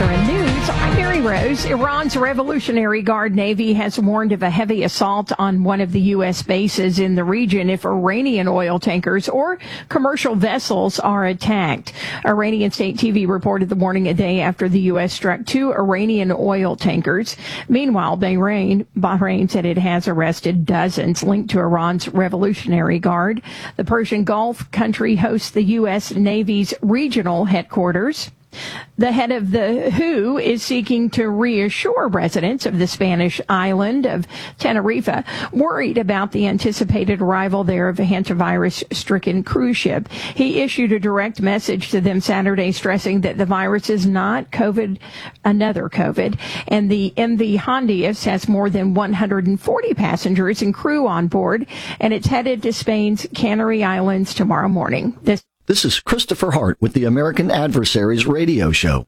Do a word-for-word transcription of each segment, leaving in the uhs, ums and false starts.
N News. I'm Mary Rose. Iran's Revolutionary Guard Navy has warned of a heavy assault on one of the U S bases in the region if Iranian oil tankers or commercial vessels are attacked. Iranian state T V reported the warning a day after the U S struck two Iranian oil tankers. Meanwhile, Bahrain, Bahrain said it has arrested dozens linked to Iran's Revolutionary Guard. The Persian Gulf country hosts the U S Navy's regional headquarters. The head of the W H O is seeking to reassure residents of the Spanish island of Tenerife worried about the anticipated arrival there of a hantavirus-stricken cruise ship. He issued a direct message to them Saturday stressing that the virus is not COVID, another COVID, and the M V Hondius has more than one hundred forty passengers and crew on board, and it's headed to Spain's Canary Islands tomorrow morning. This This is Christopher Hart with the American Adversaries radio show.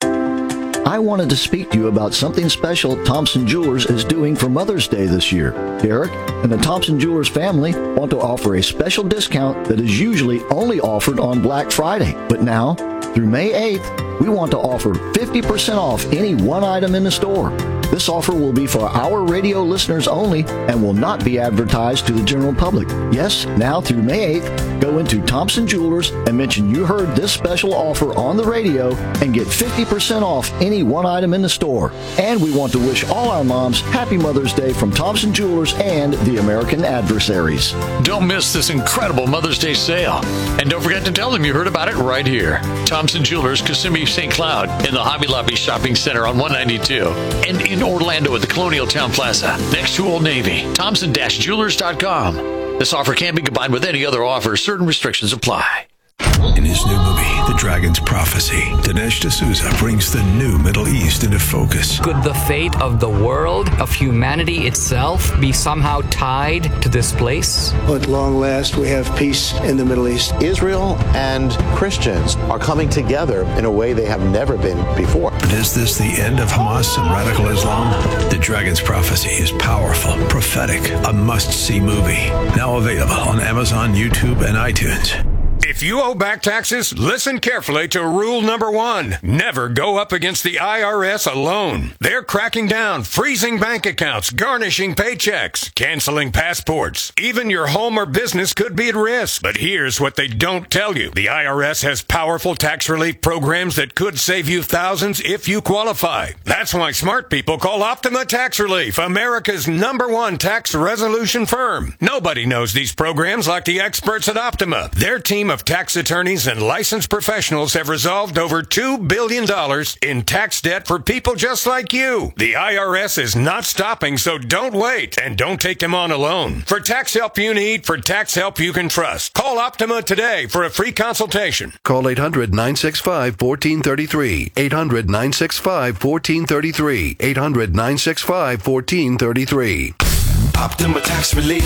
I wanted to speak to you about something special Thompson Jewelers is doing for Mother's Day this year. Derek and the Thompson Jewelers family want to offer a special discount that is usually only offered on Black Friday. But now, through May eighth, we want to offer fifty percent off any one item in the store. This offer will be for our radio listeners only and will not be advertised to the general public. Yes, now through May eighth, go into Thompson Jewelers and mention you heard this special offer on the radio and get fifty percent off any one item in the store. And we want to wish all our moms Happy Mother's Day from Thompson Jewelers and the American Adversaries. Don't miss this incredible Mother's Day sale. And don't forget to tell them you heard about it right here. Thompson Jewelers, Kissimmee, Saint Cloud, in the Hobby Lobby Shopping Center on one ninety-two. And in Orlando at the Colonial Town Plaza, next to Old Navy. Thompson Jewelers dot com. This offer can't be combined with any other offer. Certain restrictions apply. In his new movie, The Dragon's Prophecy, Dinesh D'Souza brings the new Middle East into focus. Could the fate of the world, of humanity itself, be somehow tied to this place? At long last, we have peace in the Middle East. Israel and Christians are coming together in a way they have never been before. But is this the end of Hamas and radical Islam? The Dragon's Prophecy is powerful, prophetic, a must-see movie. Now available on Amazon, YouTube, and iTunes. If you owe back taxes, listen carefully to rule number one. Never go up against the I R S alone. They're cracking down, freezing bank accounts, garnishing paychecks, canceling passports. Even your home or business could be at risk. But here's what they don't tell you. The I R S has powerful tax relief programs that could save you thousands if you qualify. That's why smart people call Optima Tax Relief, America's number one tax resolution firm. Nobody knows these programs like the experts at Optima. Their team of tax attorneys and licensed professionals have resolved over two billion dollars in tax debt for people just like you. The I R S is not stopping, so don't wait and don't take them on alone. For tax help you need, for tax help you can trust, call Optima today for a free consultation. Call eight hundred, nine six five, one four three three. eight hundred, nine six five, one four three three. eight hundred, nine six five, one four three three. Optima Tax Relief.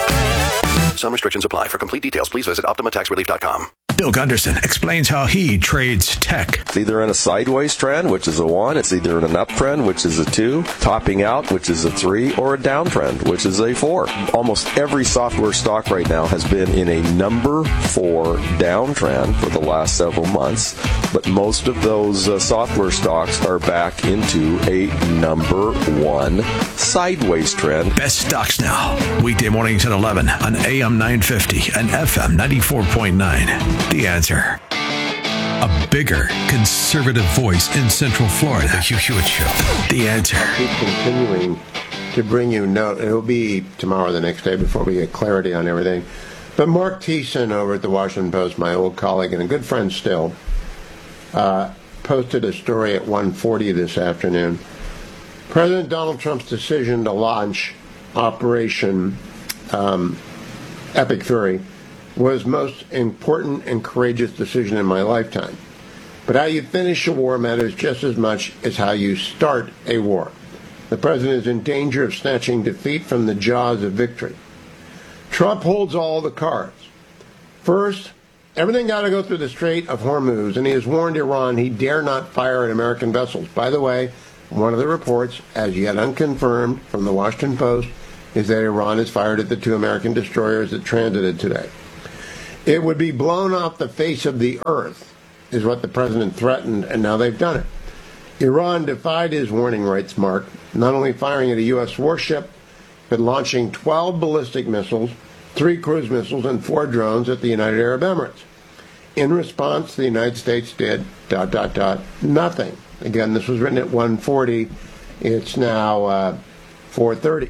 Some restrictions apply. For complete details, please visit Optima Tax Relief dot com. Bill Gunderson explains how he trades tech. It's either in a sideways trend, which is a one. It's either in an uptrend, which is a two. Topping out, which is a three. Or a downtrend, which is a four. Almost every software stock right now has been in a number four downtrend for the last several months. But most of those uh, software stocks are back into a number one sideways trend. Best stocks now. Weekday mornings at eleven on A M nine fifty and F M ninety-four point nine. The Answer. A bigger conservative voice in Central Florida. The Hugh Hewitt Show. The Answer. Keep continuing to bring you note. It'll be tomorrow or the next day before we get clarity on everything. But Mark Thiessen over at the Washington Post, my old colleague and a good friend still, uh, posted a story at one forty this afternoon. President Donald Trump's decision to launch Operation um, Epic Fury was most important and courageous decision in my lifetime. But how you finish a war matters just as much as how you start a war. The president is in danger of snatching defeat from the jaws of victory. Trump holds all the cards. First, everything got to go through the Strait of Hormuz, and he has warned Iran he dare not fire at American vessels. By the way, one of the reports, as yet unconfirmed from the Washington Post, is that Iran has fired at the two American destroyers that transited today. It would be blown off the face of the earth, is what the president threatened, and now they've done it. Iran defied his warning, writes Mark, not only firing at a U S warship, but launching twelve ballistic missiles, three cruise missiles, and four drones at the United Arab Emirates. In response, the United States did, dot, dot, dot, nothing. Again, this was written at one forty. It's now uh, four thirty.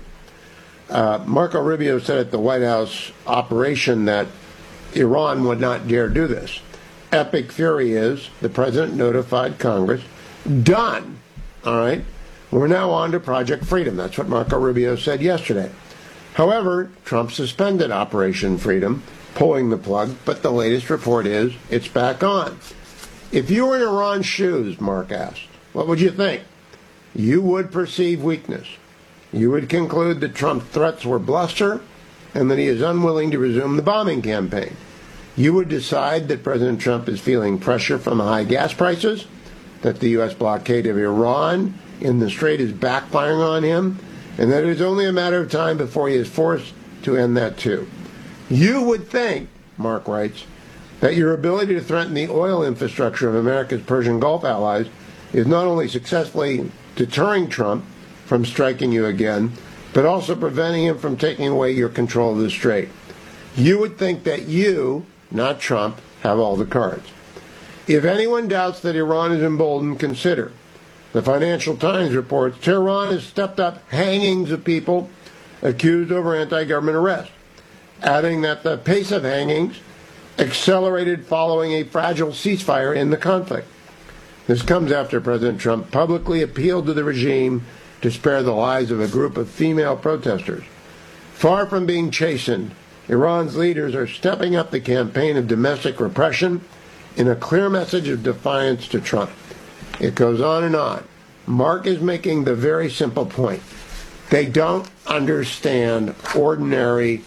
Uh, Marco Rubio said at the White House operation that Iran would not dare do this. Epic fury is the president notified Congress. Done. All right. We're now on to Project Freedom. That's what Marco Rubio said yesterday. However, Trump suspended Operation Freedom, pulling the plug, but the latest report is it's back on. If you were in Iran's shoes, Mark asked, what would you think? You would perceive weakness. You would conclude that Trump's threats were bluster and that he is unwilling to resume the bombing campaign. You would decide that President Trump is feeling pressure from the high gas prices, that the U S blockade of Iran in the Strait is backfiring on him, and that it is only a matter of time before he is forced to end that too. You would think, Mark writes, that your ability to threaten the oil infrastructure of America's Persian Gulf allies is not only successfully deterring Trump from striking you again, but also preventing him from taking away your control of the Strait. You would think that you, not Trump, have all the cards. If anyone doubts that Iran is emboldened, consider. The Financial Times reports Tehran has stepped up hangings of people accused over anti-government arrest, adding that the pace of hangings accelerated following a fragile ceasefire in the conflict. This comes after President Trump publicly appealed to the regime to spare the lives of a group of female protesters. Far from being chastened, Iran's leaders are stepping up the campaign of domestic repression in a clear message of defiance to Trump. It goes on and on. Mark is making the very simple point. They don't understand ordinary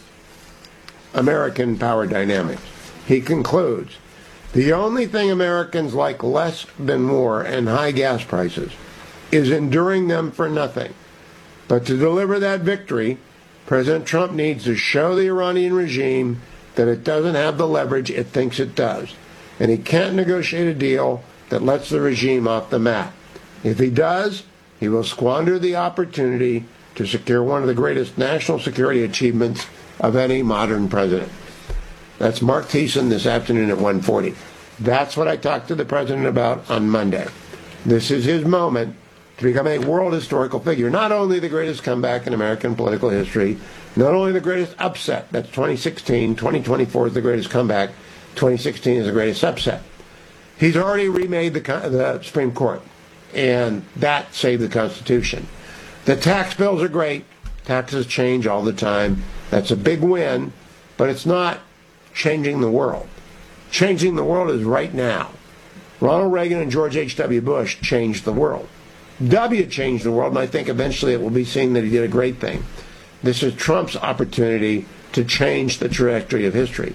American power dynamics. He concludes, the only thing Americans like less than war and high gas prices is enduring them for nothing. But to deliver that victory, President Trump needs to show the Iranian regime that it doesn't have the leverage it thinks it does. And he can't negotiate a deal that lets the regime off the mat. If he does, he will squander the opportunity to secure one of the greatest national security achievements of any modern president. That's Mark Thiessen this afternoon at one forty. That's what I talked to the president about on Monday. This is his moment to become a world historical figure. Not only the greatest comeback in American political history, not only the greatest upset, that's twenty sixteen, twenty twenty-four is the greatest comeback, twenty sixteen is the greatest upset. He's already remade the, the Supreme Court, and that saved the Constitution. The tax bills are great. Taxes change all the time. That's a big win, but it's not changing the world. Changing the world is right now. Ronald Reagan and George H W. Bush changed the world. W changed the world, and I think eventually it will be seen that he did a great thing. This is Trump's opportunity to change the trajectory of history.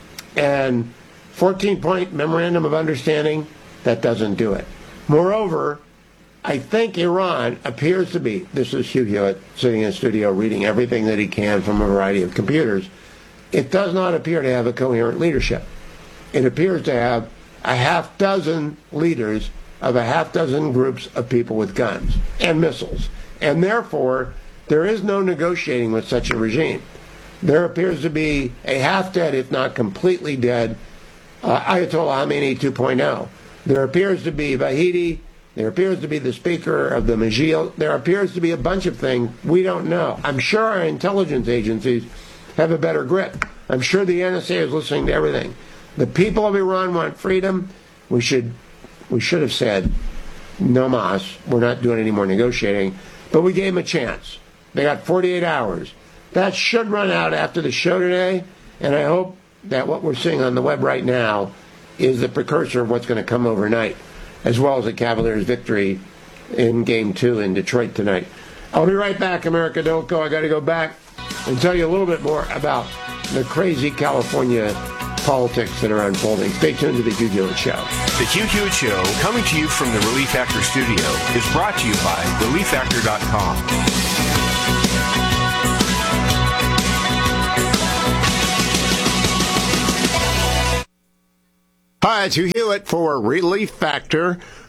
And fourteen-point memorandum of understanding, that doesn't do it. Moreover, I think Iran appears to be, this is Hugh Hewitt sitting in the studio reading everything that he can from a variety of computers, it does not appear to have a coherent leadership. It appears to have a half dozen leaders of a half dozen groups of people with guns and missiles. And therefore, there is no negotiating with such a regime. There appears to be a half dead, if not completely dead, uh, Ayatollah Khamenei two point oh. There appears to be Vahidi. There appears to be the speaker of the Majil. There appears to be a bunch of things we don't know. I'm sure our intelligence agencies have a better grip. I'm sure the N S A is listening to everything. The people of Iran want freedom. We should we should have said, no mas, we're not doing any more negotiating. But we gave them a chance. They got forty-eight hours. That should run out after the show today, and I hope that what we're seeing on the web right now is the precursor of what's going to come overnight, as well as the Cavaliers' victory in Game two in Detroit tonight. I'll be right back, America. Don't go. I got to go back and tell you a little bit more about the crazy California politics that are unfolding. Stay tuned to the Hugh Hewitt Show. The Hugh Hewitt Show, coming to you from the Relief Factor studio, is brought to you by relief factor dot com. Hi, it's Hugh Hewitt for Relief Factor.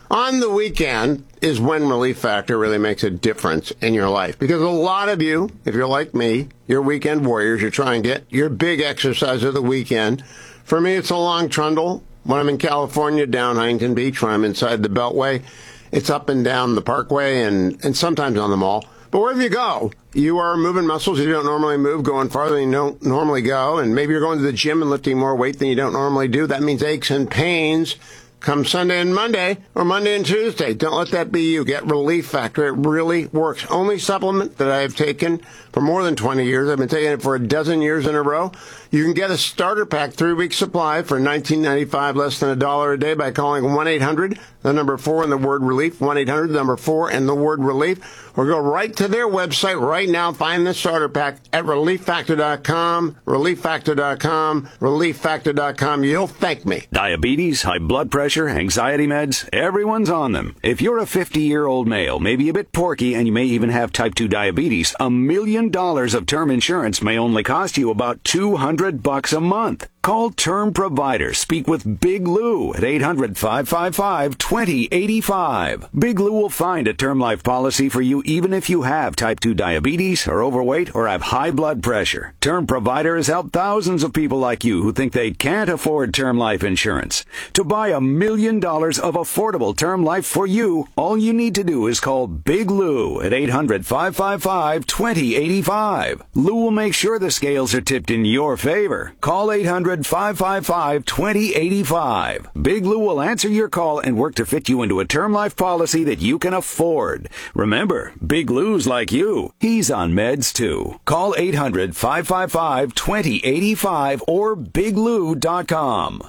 on the weekend is when Relief Factor really makes a difference in your life. Because a lot of you, if you're like me, you're weekend warriors, you try and get your big exercise of the weekend. For me, it's a long trundle. When I'm in California, down Huntington Beach, when I'm inside the Beltway, it's up and down the Parkway and, and sometimes on the mall. But wherever you go, you are moving muscles you don't normally move, going farther than you don't normally go, and maybe you're going to the gym and lifting more weight than you don't normally do. That means aches and pains come Sunday and Monday, or Monday and Tuesday. Don't let that be you. Get Relief Factor. It really works. Only supplement that I have taken for more than twenty years. I've been taking it for a dozen years in a row. You can get a starter pack, three-week supply for nineteen ninety-five dollars, less than a dollar a day by calling one eight hundred, the number four and the word relief, one eight hundred, the number four and the word relief, or go right to their website right now. Find the starter pack at relief factor dot com, relief factor dot com, relief factor dot com. You'll thank me. Diabetes, high blood pressure, anxiety meds, everyone's on them. If you're a fifty-year-old male, maybe a bit porky, and you may even have type two diabetes, a million dollars of term insurance may only cost you about two hundred bucks a month. Call Term Provider. Speak with Big Lou at eight hundred, five five five, two zero eight five. Big Lou will find a term life policy for you even if you have type two diabetes, are overweight, or have high blood pressure. Term Provider has helped thousands of people like you who think they can't afford term life insurance. To buy a million dollars of affordable term life for you, all you need to do is call Big Lou at eight hundred, five five five, two zero eight five. Lou will make sure the scales are tipped in your favor. Call eight hundred, five five five, two zero eight five. Big Lou will answer your call and work to fit you into a term life policy that you can afford. Remember, Big Lou's like you. He's on meds too. Call eight hundred, five five five, two zero eight five or big lou dot com.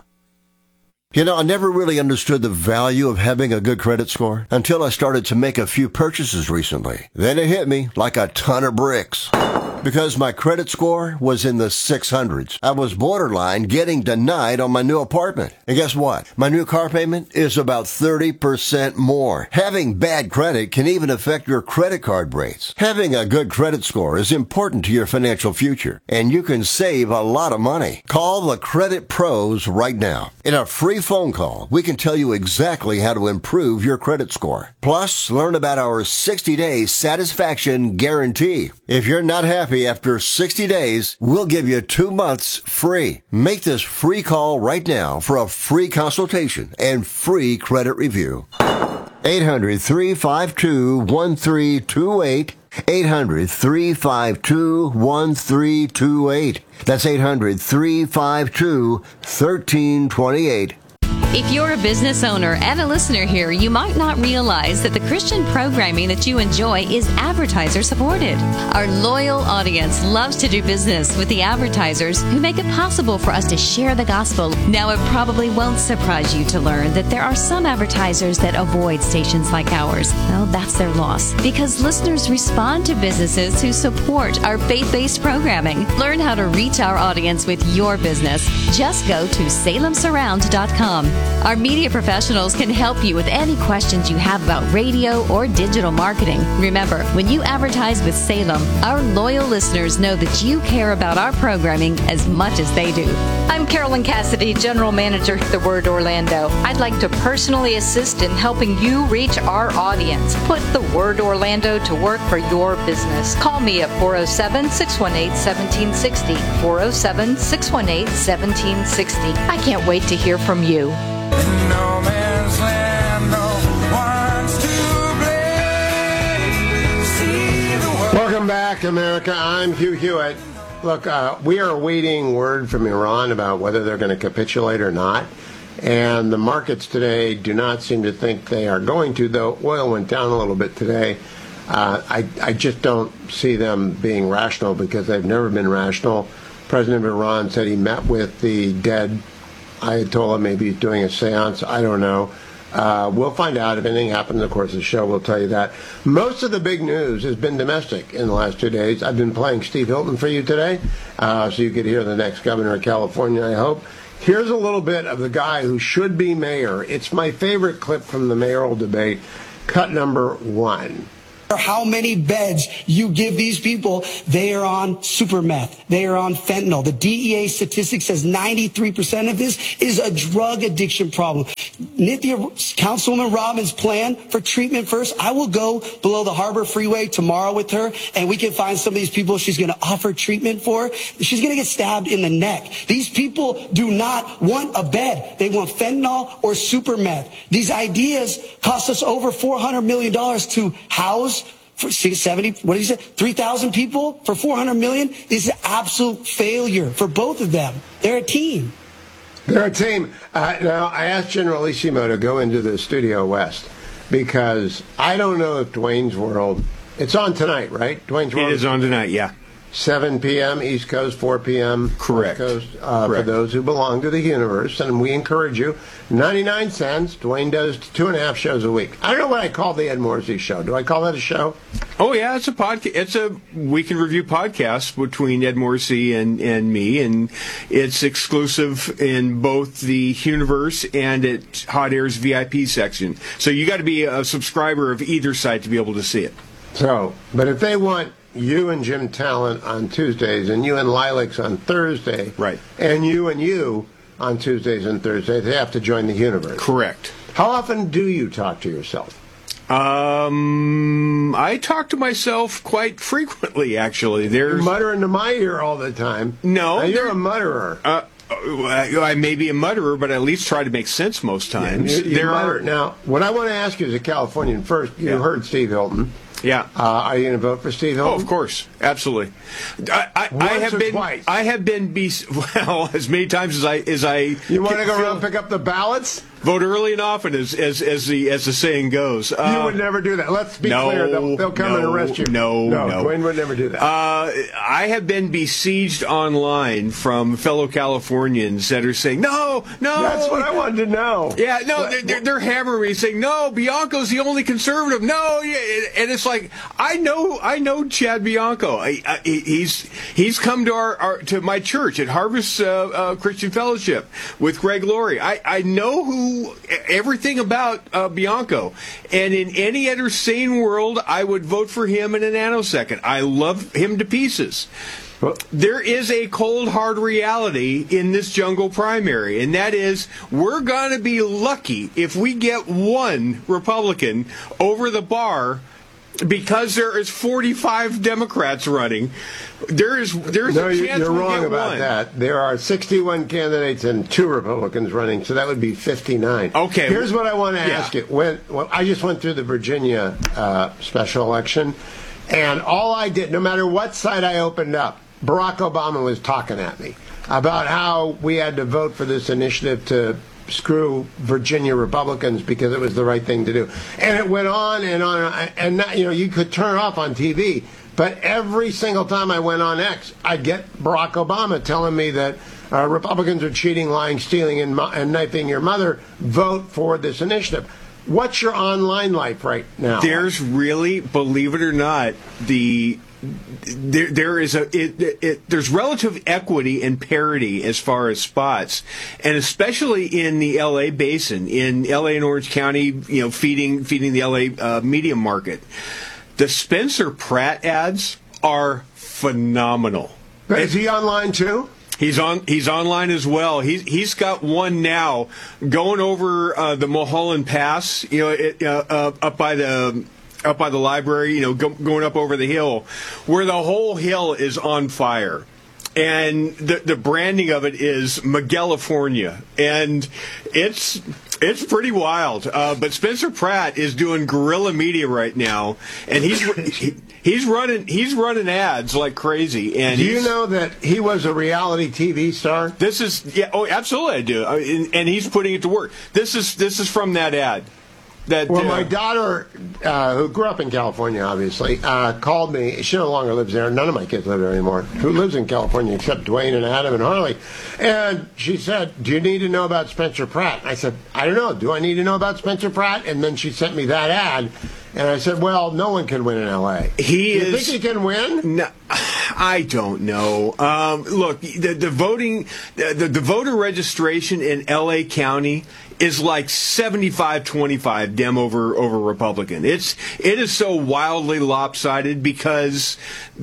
You know, I never really understood the value of having a good credit score until I started to make a few purchases recently. Then it hit me like a ton of bricks. Because my credit score was in the six hundreds. I was borderline getting denied on my new apartment. And guess what? My new car payment is about thirty percent more. Having bad credit can even affect your credit card rates. Having a good credit score is important to your financial future, and you can save a lot of money. Call the Credit Pros right now. In a free phone call, we can tell you exactly how to improve your credit score. Plus, learn about our sixty-day satisfaction guarantee. If you're not happy after sixty days, we'll give you two months free. Make this free call right now for a free consultation and free credit review. eight hundred, three five two, one three two eight. eight hundred, three five two, one three two eight. That's eight hundred, three five two, one three two eight. If you're a business owner and a listener here, you might not realize that the Christian programming that you enjoy is advertiser supported. Our loyal audience loves to do business with the advertisers who make it possible for us to share the gospel. Now, it probably won't surprise you to learn that there are some advertisers that avoid stations like ours. Well, that's their loss, because listeners respond to businesses who support our faith-based programming. Learn how to reach our audience with your business. Just go to salem surround dot com. Our media professionals can help you with any questions you have about radio or digital marketing. Remember, when you advertise with Salem, our loyal listeners know that you care about our programming as much as they do. I'm Carolyn Cassidy, General Manager at The Word Orlando. I'd like to personally assist in helping you reach our audience. Put The Word Orlando to work for your business. Call me at four oh seven, six one eight, one seven six oh, four oh seven, six one eight, one seven six oh. I can't wait to hear from you. No man's land, no one's to blame. See the world. Welcome back, America. I'm Hugh Hewitt. Look, uh, we are awaiting word from Iran about whether they're going to capitulate or not. And the markets today do not seem to think they are going to, though oil went down a little bit today. Uh, I, I just don't see them being rational because they've never been rational. President of Iran said he met with the dead Ayatollah. Maybe he's doing a seance. I don't know. Uh, we'll find out if anything happens. Of course, the show will tell you that. Most of the big news has been domestic in the last two days. I've been playing Steve Hilton for you today, uh, so you could hear the next governor of California, I hope. Here's a little bit of the guy who should be mayor. It's my favorite clip from the mayoral debate. Cut number one. how many beds you give these people, they are on super meth. They are on fentanyl. The D E A statistic says ninety-three percent of this is a drug addiction problem. Nithya, Councilwoman Robbins' plan for treatment first, I will go below the Harbor Freeway tomorrow with her, and we can find some of these people she's going to offer treatment for. She's going to get stabbed in the neck. These people do not want a bed. They want fentanyl or super meth. These ideas cost us over four hundred million dollars to house for seventy, what did you say, three thousand people for four hundred million dollars? This is an absolute failure for both of them. They're a team. They're a team. Uh, now, I asked Generalissimo to go into the Studio West because I don't know if Dwayne's World, it's on tonight, right? Dwayne's World? It is on tonight, yeah. seven p.m. East Coast, four p.m. Correct. West Coast, uh, Correct. For those who belong to the universe. And we encourage you. ninety-nine cents. Dwayne does two and a half shows a week. I don't know what I call the Ed Morrissey show. Do I call that a show? Oh, yeah, it's a podcast. It's a week in review podcast between Ed Morrissey and, and me, and it's exclusive in both the universe and at Hot Air's V I P section. So you got to be a subscriber of either site to be able to see it. So, but if they want you and Jim Talent on Tuesdays, and you and Lilacs on Thursday, right, and you and you on Tuesdays and Thursdays, they have to join the universe. Correct. How often do you talk to yourself? Um, I talk to myself quite frequently, actually. There's You're muttering to my ear all the time. No. Now, you're a mutterer. Uh, I may be a mutterer, but I at least try to make sense most times. Yeah, you, you there mutter. are Now, what I want to ask you as a Californian first, you Yeah. heard Steve Hilton. Yeah. Uh, are you going to vote for Steve Hilton? Oh, of course, absolutely. I, I, Once I have or been. twice? I have been. Be, well, as many times as I as I. You want to go feel, around and pick up the ballots? Vote early and often, as as as the as the saying goes. Uh, You would never do that. Let's be no, clear. They'll, they'll come no, and arrest you. No, no, no. Dwayne would never do that. Uh, I have been besieged online from fellow Californians that are saying, no, no. That's what I wanted to know. Yeah, no, they're, they're, they're hammering me, saying, no, Bianco's the only conservative. No, yeah, and it's like, I know, I know Chad Bianco. I, I, he's he's come to our, our to my church at Harvest uh, uh, Christian Fellowship with Greg Laurie. I, I know who everything about uh, Bianco, and in any other sane world, I would vote for him in a nanosecond. I love him to pieces. There is a cold, hard reality in this jungle primary, and that is we're going to be lucky if we get one Republican over the bar because there is forty-five Democrats running. There is there's no, a chance you're we wrong get about one. that. There are sixty-one candidates and two Republicans running, so that would be fifty-nine. Okay. Here's what I want to Yeah. ask you. When well, I just went through the Virginia uh, special election, and all I did, no matter what side I opened up, Barack Obama was talking at me about how we had to vote for this initiative to screw Virginia Republicans because it was the right thing to do. And it went on and on, and not, you know, you could turn it off on T V, but every single time I went on X, I'd get Barack Obama telling me that uh, Republicans are cheating, lying, stealing, and, mo- and knifing your mother. Vote for this initiative. What's your online life right now? There's really, believe it or not, the there there is a it, it, it, there's relative equity and parity as far as spots, and especially in the L A basin, in L A and Orange County, you know, feeding feeding the L A uh, media market. The Spencer Pratt ads are phenomenal. But is he online too? He's on. He's online as well. He's he's got one now going over uh, the Mulholland Pass. You know, it, uh, uh, up by the up by the library. You know, go, going up over the hill, where the whole hill is on fire, and the the branding of it is Miguelifornia, and it's it's pretty wild. Uh, but Spencer Pratt is doing guerrilla media right now, and he's he, he's running he's running ads like crazy. And do you he's, know that he was a reality T V star? This is yeah. Oh, absolutely, I do. I mean, and, and he's putting it to work. This is this is from that ad. That, well, uh, my daughter, uh, who grew up in California, obviously, uh, called me. She no longer lives there. None of my kids live there anymore. Who lives in California except Dwayne and Adam and Harley? And she said, "Do you need to know about Spencer Pratt?" I said, "I don't know. Do I need to know about Spencer Pratt?" And then she sent me that ad. And I said, well, no one can win in L A. He you is. think he can win? No, I don't know. Um, look, the, the voting, the, the, the voter registration in L A County is like seventy-five twenty-five Dem over over Republican. It's it is so wildly lopsided because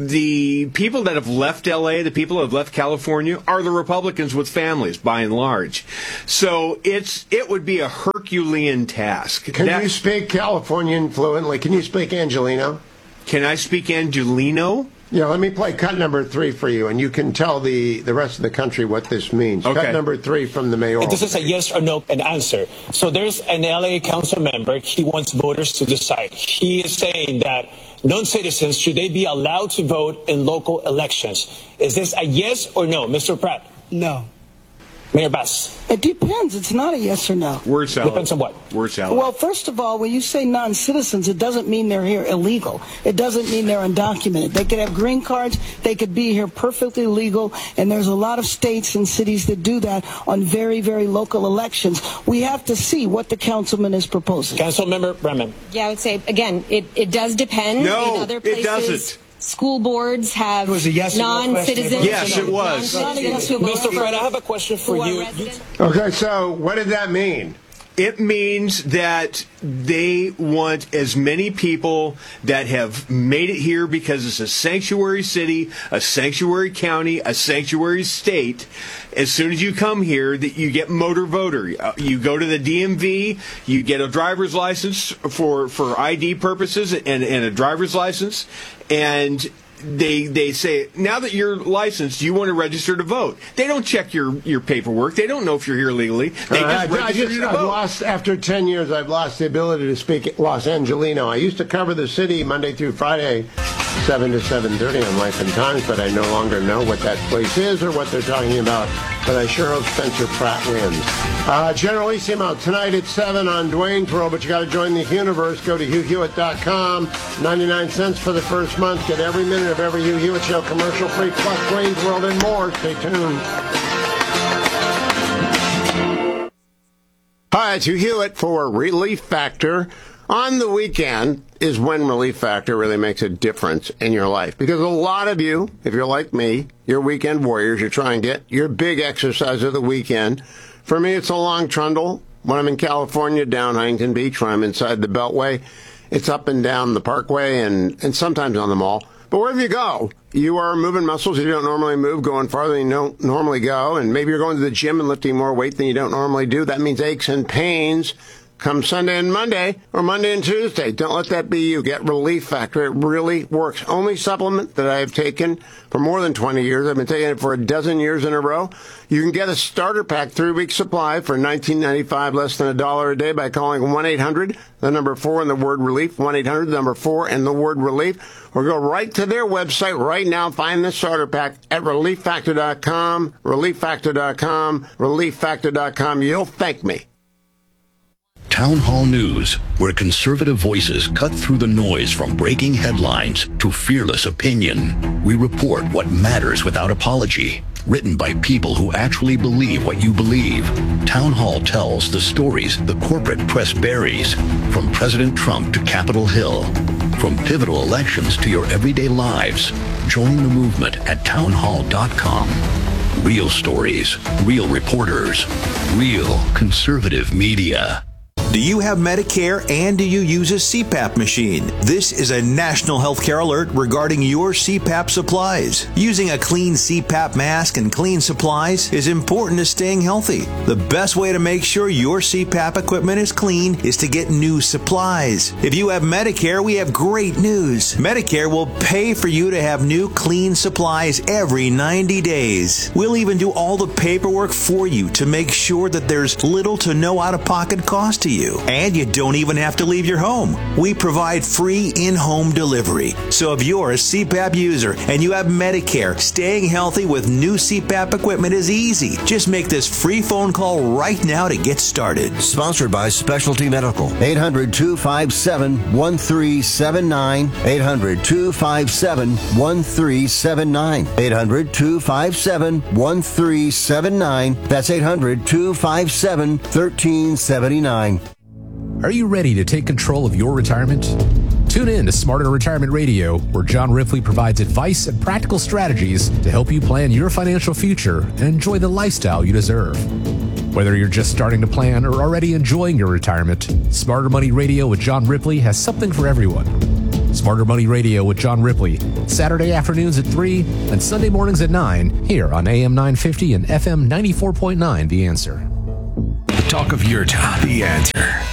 the people that have left L A, the people that have left California, are the Republicans with families by and large. So it's it would be a Herculean task. Can that, you speak Californian fluently? Can you speak Angelino? Can I speak Angelino? Yeah, let me play cut number three for you, and you can tell the, the rest of the country what this means. Okay. Cut number three from the mayoral. This is a yes or no an answer. So there's an L A council member. He wants voters to decide. He is saying that non-citizens, should they be allowed to vote in local elections? Is this a yes or no, Mister Pratt? No. Mayor Bass? It depends. It's not a yes or no. Word salad. Depends on what? Word salad. Well, first of all, when you say non-citizens, it doesn't mean they're here illegal. It doesn't mean they're undocumented. They could have green cards. They could be here perfectly legal. And there's a lot of states and cities that do that on very, very local elections. We have to see what the councilman is proposing. Councilmember Bremen. Yeah, I would say, again, it, it does depend. No, in other places, it doesn't. School boards have was a yes non-citizens. Yes, it was. Mister Fred, I have a question for you. Okay, so what did that mean? It means that they want as many people that have made it here because it's a sanctuary city, a sanctuary county, a sanctuary state. As soon as you come here, that you get motor voter. Uh, you go to the D M V, you get a driver's license for, for I D purposes and, and a driver's license, and they they say, now that you're licensed, you want to register to vote. They don't check your, your paperwork. They don't know if you're here legally. They Uh, just I, I register just, you to I've vote. lost, after ten years, I've lost the ability to speak Los Angelino. I used to cover the city Monday through Friday, seven to seven thirty on Life and Times, but I no longer know what that place is or what they're talking about. But I sure hope Spencer Pratt wins. Uh, Generalissimo, tonight at seven on Dwayne's World, but you got to join the universe. Go to Hugh Hewitt dot com. ninety-nine cents for the first month. Get every minute of every Hugh Hewitt show commercial free, plus Dwayne's World and more. Stay tuned. Hi, it's Hugh Hewitt for Relief Factor. On the weekend is when Relief Factor really makes a difference in your life. Because a lot of you, if you're like me, you're weekend warriors, you try and get your big exercise of the weekend. For me, it's a long trundle. When I'm in California, down Huntington Beach, when I'm inside the Beltway, it's up and down the Parkway and, and sometimes on the mall. But wherever you go, you are moving muscles you don't normally move, going farther than you don't normally go. And maybe you're going to the gym and lifting more weight than you don't normally do. That means aches and pains come Sunday and Monday, or Monday and Tuesday. Don't let that be you. Get Relief Factor. It really works. Only supplement that I have taken for more than twenty years. I've been taking it for a dozen years in a row. You can get a starter pack, three-week supply for nineteen ninety-five, less than a dollar a day by calling one eight hundred, the number four and the word relief, one eight hundred, the number four and the word relief, or go right to their website right now. Find the starter pack at relief factor dot com, relief factor dot com, relief factor dot com. You'll thank me. Town Hall News, where conservative voices cut through the noise from breaking headlines to fearless opinion. We report what matters without apology. Written by people who actually believe what you believe. Town Hall tells the stories the corporate press buries. From President Trump to Capitol Hill. From pivotal elections to your everyday lives. Join the movement at town hall dot com. Real stories, real reporters, real conservative media. Do you have Medicare and do you use a C PAP machine? This is a national healthcare alert regarding your C PAP supplies. Using a clean C PAP mask and clean supplies is important to staying healthy. The best way to make sure your C PAP equipment is clean is to get new supplies. If you have Medicare, we have great news. Medicare will pay for you to have new clean supplies every ninety days. We'll even do all the paperwork for you to make sure that there's little to no out-of-pocket cost to you. And you don't even have to leave your home. We provide free in-home delivery. So if you're a C PAP user and you have Medicare, staying healthy with new C PAP equipment is easy. Just make this free phone call right now to get started. Sponsored by Specialty Medical. eight hundred, two five seven, one three seven nine. eight hundred, two five seven, one three seven nine. eight hundred, two five seven, one three seven nine. That's eight hundred, two five seven, one three seven nine. Are you ready to take control of your retirement? Tune Tune in to Smarter Retirement Radio, where John Ripley provides advice and practical strategies to help you plan your financial future and enjoy the lifestyle you deserve. Whether you're just starting to plan or already enjoying your retirement, Smarter Money Radio with John Ripley has something for everyone. Smarter Money Radio with John Ripley, Saturday afternoons at three and Sunday mornings at nine, here on A M nine fifty and F M ninety-four point nine, The Answer. The talk of your town, The Answer.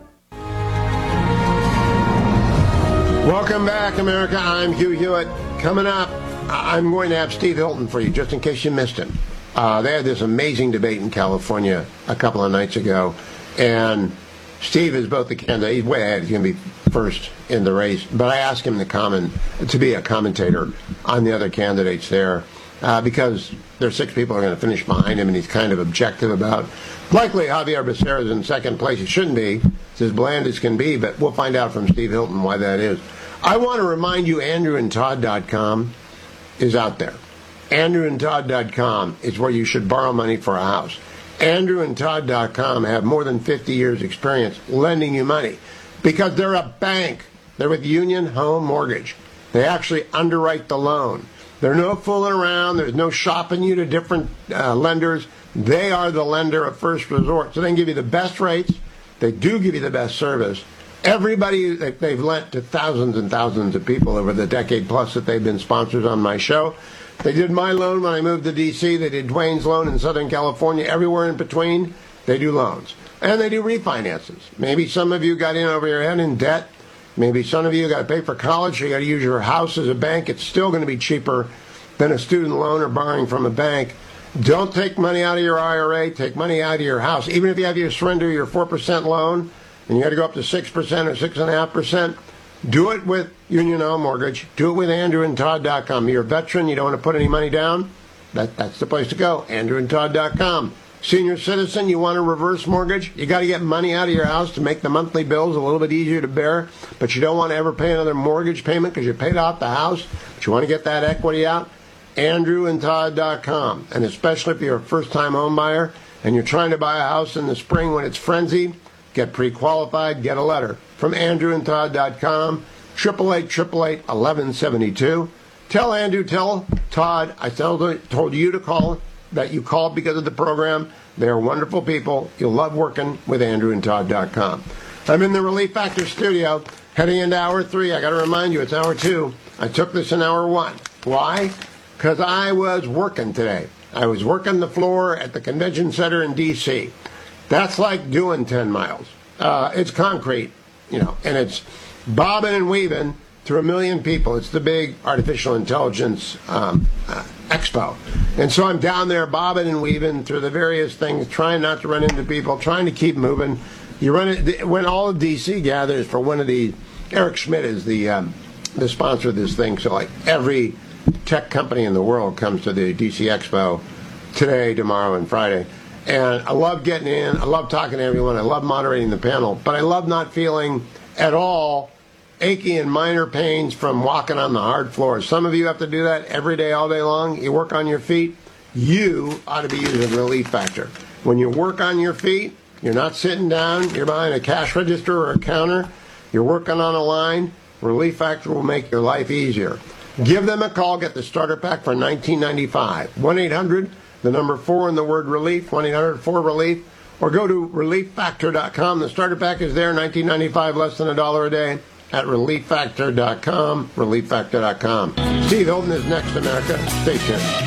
Welcome back, America. I'm Hugh Hewitt. Coming up, I'm going to have Steve Hilton for you, just in case you missed him. Uh, they had this amazing debate in California a couple of nights ago, and Steve is both the candidate. He's way ahead. He's going to be first in the race. But I asked him to comment, to be a commentator on the other candidates there, uh, because there's six people who are going to finish behind him, and he's kind of objective about. Likely Javier Becerra is in second place. He shouldn't be. It's as bland as can be, but we'll find out from Steve Hilton why that is. I want to remind you, andrew and todd dot com is out there. andrew and todd dot com is where you should borrow money for a house. andrew and todd dot com have more than fifty years experience lending you money because they're a bank. They're with Union Home Mortgage. They actually underwrite the loan. There's no fooling around. There's no shopping you to different uh, lenders. They are the lender of first resort. So they can give you the best rates. They do give you the best service. Everybody, they've lent to thousands and thousands of people over the decade plus that they've been sponsors on my show. They did my loan when I moved to D C. They did Dwayne's loan in Southern California. Everywhere in between, they do loans. And they do refinances. Maybe some of you got in over your head in debt. Maybe some of you got to pay for college. You got to use your house as a bank. It's still going to be cheaper than a student loan or borrowing from a bank. Don't take money out of your I R A. Take money out of your house. Even if you have to surrender your four percent loan and you got to go up to six percent or six point five percent, do it with Union Home Mortgage. Do it with andrew and todd dot com. You're a veteran. You don't want to put any money down? That, that's the place to go, andrew and todd dot com. Senior citizen, you want a reverse mortgage? You got to get money out of your house to make the monthly bills a little bit easier to bear, but you don't want to ever pay another mortgage payment because you paid off the house, but you want to get that equity out? andrew and todd dot com. And especially if you're a first-time home buyer and you're trying to buy a house in the spring when it's frenzied, get pre-qualified, get a letter from andrew and todd dot com, eight eight eight, eight eight eight, one one seven two. Tell Andrew, tell Todd, I told, told you to call, that you called because of the program. They're wonderful people. You'll love working with andrew and todd dot com. I'm in the Relief Factor studio, heading into hour three. I got to remind you, it's hour two. I took this in hour one. Why? Because I was working today. I was working the floor at the convention center in D C That's like doing ten miles. Uh, it's concrete, you know, and it's bobbing and weaving through a million people. It's the big artificial intelligence um, uh, expo. And so I'm down there bobbing and weaving through the various things, trying not to run into people, trying to keep moving. You run it when all of D C gathers for one of the, Eric Schmidt is the um, the sponsor of this thing, so like every tech company in the world comes to the D C Expo today, tomorrow, and Friday. And I love getting in. I love talking to everyone. I love moderating the panel. But I love not feeling at all achy and minor pains from walking on the hard floor. Some of you have to do that every day, all day long. You work on your feet. You ought to be using Relief Factor. When you work on your feet, you're not sitting down. You're behind a cash register or a counter. You're working on a line. Relief Factor will make your life easier. Give them a call. Get the starter pack for nineteen ninety-five dollars. one eight hundred, the number four in the word relief, one eight hundred four relief, or go to relief factor dot com. The starter pack is there, nineteen ninety-five dollars, less than a dollar a day at relief factor dot com, relief factor dot com. Steve Hilton is next, America. Stay tuned.